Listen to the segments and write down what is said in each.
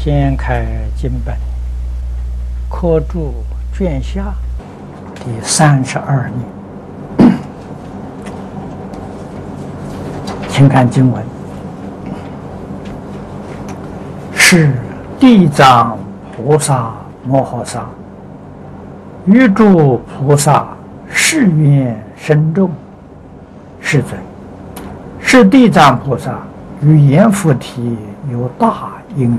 掀开经本，科注卷下第32页，请看经文：是地藏菩萨摩诃萨于诸菩萨誓愿深重。世尊，是地藏菩萨与阎浮提有大因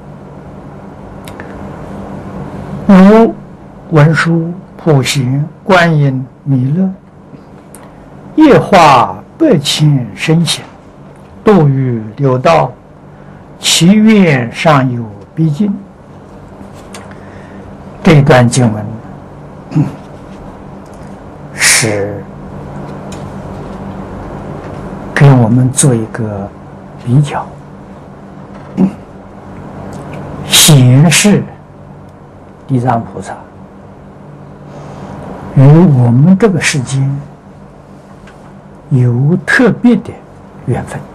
缘，如文殊、普贤、观音、弥勒，夜化百千身形，度于六道，其愿尚有毕竟。这段经文是给我们做一个比较，显示地藏菩萨与我们这个世间有特别的缘分。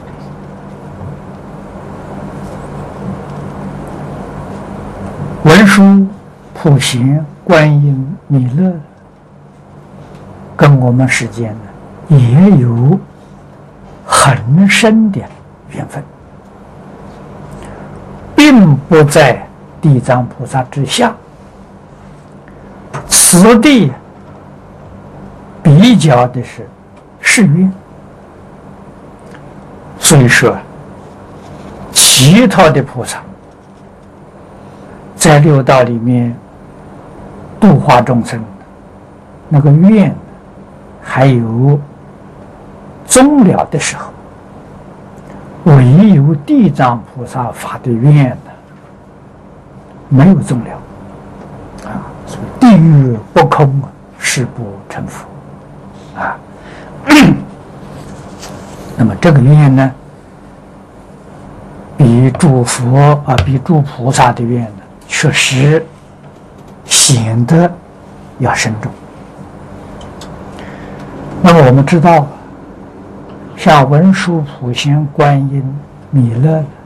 文殊、普贤、观音、弥勒跟我们世间呢也有很深的缘分，并不在地藏菩萨之下。此地比较的是誓愿，所以说其他的菩萨在六道里面度化众生，那个愿还有终了的时候，唯有地藏菩萨发的愿呢，没有终了啊！所以地狱不空，誓不成佛啊。那么这个愿呢，比诸佛比诸菩萨的愿呢，确实显得要慎重。那么我们知道，像文殊、普贤、观音、弥勒，